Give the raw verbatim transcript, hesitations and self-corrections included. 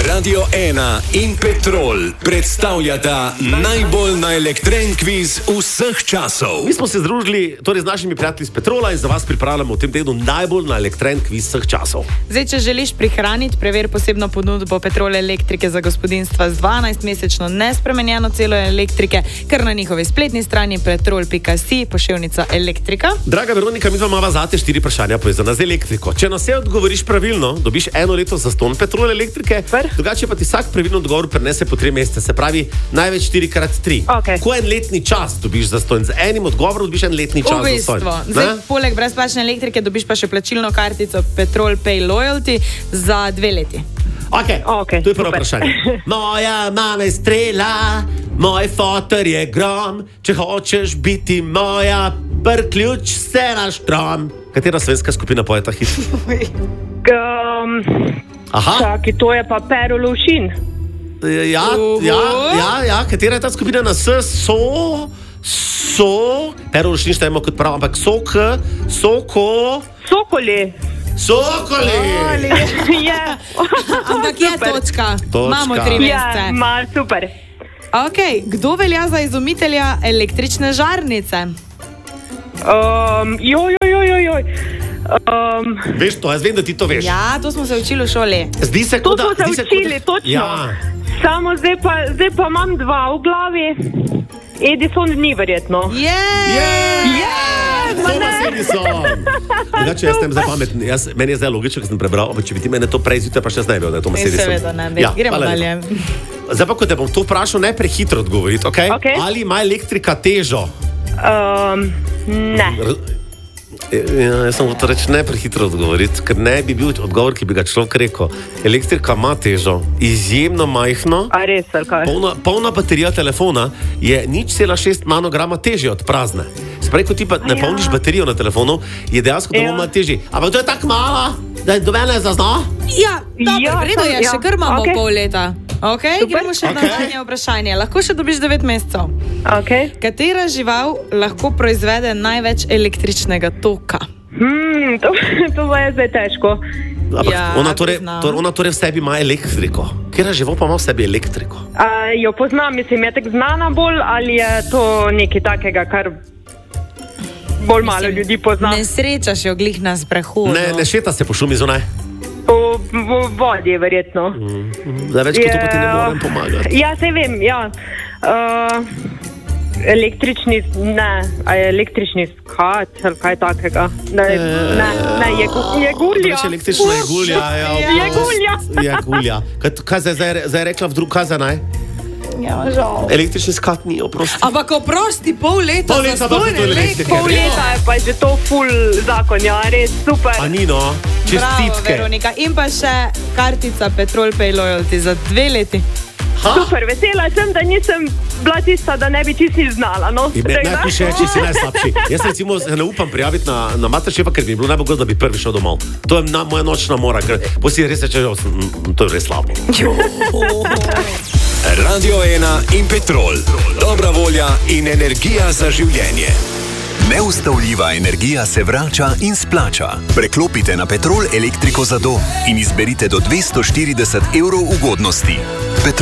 Radio ena in Petrol predstavljata najbolj naelektren kviz vseh časov. Mi smo se združili torej z našimi prijatelji iz Petrola in za vas pripravljamo v tem tednu najbolj naelektren kviz vseh časov. Zdaj, če želiš prihraniti, preveri posebno ponudbo Petrol elektrike za gospodinjstva z dvanajstmesečno nespremenjeno celo elektrike, kar na njihovi spletni strani petrol pika si, poševnica elektrika. Draga Veronika, mi dva imava zate štiri vprašanja povezana z elektriko. Če na vse odgovoriš pravilno, dobiš eno leto zastonj Petrol elektrike, drugače pa ti vsak pravilno odgovor prenese po tri mesece, se pravi največ štiri krat tri. Okay. Ko en letni čas dobiš zastonj, z enim odgovorom dobiš en letni čas v bistvu. zastonj. Zdaj, poleg brezplačne elektrike dobiš pa še plačilno kartico Petrol Pay Loyalty za dve leti. Ok, okay, to je prvo super. vprašanje. Moja mama je strela, moj fotor je grom, če hočeš biti moja, prključ se na štrom. Katera slovenska skupina poje ta hit? Um, Aha. Čaki, to je pa Pero Lovšin. Ja, ja, ja, ja, katera je ta skupina na S? So, so, Pero Lovšin štajemo kot prav, ampak sok, soko, Sokoli. Sokoli. Je. Ampak je točka. Točka. Imamo tri mesece. Ja, ma, super. Ok, kdo velja za izumitelja električne žarnice? Um, joj, joj, joj, joj. Um, Veš to, jaz vem, da ti to veš. Ja, to smo se učili v šoli. Zdi se, to kot da... smo se zdi se, učili, kot da- točno. Ja. Samo zdaj pa, zdaj pa imam dva v glavi. Edison ni verjetno. Je! Je! Thomas Edison. Drugače, jaz sem zdaj pameten. Jaz, meni je zdaj logično, ker sem prebral, ampak če bi ti mene to prej zjutraj, pa še zdaj ne vedel, da je Thomas Edison. Seveda ne bi. Ja, Gremo hvala dalje. lepa. Zdaj pa, ko te bom to vprašal, ne prehitro odgovoriti, okay? Okay. Ali ima elektrika težo? Um, ne. Ja, jaz sem hotel reči ne prehitro odgovoriti, ker ne bi bil odgovor, ki bi ga človek rekel. Elektrika ima težo, izjemno majhno. A res, ali kaj? Polna, polna baterija telefona je nič cela šest nanograma težje od prazne. Sprej, ko ti pa ne Ja. polniš baterijo na telefonu, je dejansko to Ja. malo težje. Ampak to je tako mala, da je do mene zazna. Ja, dobro, Ja, v redu je, ja. še kar imamo Okay. pol leta. Ok, Super. gremo še na Okay. zadnje vprašanje. Lahko še dobiš devet mesecev. Okay. Katera žival lahko proizvede največ električnega toka? Hmm, to, to je zdaj težko. Ampak Ja, ona, torej, poznam. torej, ona torej v sebi ima elektriko. Kjera živo pa ima v sebi elektriko? A, jo poznam, mislim, je tako znana bolj ali je to nekaj takega, kar bolj malo Mislim, ljudi pozna? Ne srečaš jo glih na sprehodu. Ne, ne šeta se po šumi zunaj. Po v vodi, verjetno. Zdaj več kot to pa ti ne morem pomagati. Ja, sej vem, ja. Uh, električni, ne, a je električni skat ali kaj takega. Ne, ne, ne, je, gu- je gulja. Reč električna je gulja. Ja, Je gulja. Je gulja. Kaj, kaj zdaj, zdaj, zdaj rekla v drug, kaj za naj? Ja, žal. Električni skat ni, oprosti. Ampak oprosti, pol leta Pol leta pa zastonj Petrol elektrike. elektrike. Pol leta je pa že to ful zakon, ja, res super. A ni no, Bravo, čestitke. Veronika. In pa še kartica Petrol Pay Loyalty za dve leti. Ha? Super, vesela sem, da nisem bila tista, da ne bi čisto nič znala. No? In me Tako da- najpiše, če si najslabši. Jaz recimo se ne upam prijaviti na, na Masterchefa, ker bi bilo najbolj, da bi prvi šel domov. To je na, moja nočna mora, ker posi res reče, da to je res slabo. Radio ena in Petrol. Dobra volja in energija za življenje. Neustavljiva energija se vrača in splača. Preklopite na Petrol elektriko za dom in izberite do dvesto štirideset evrov ugodnosti. Petrol.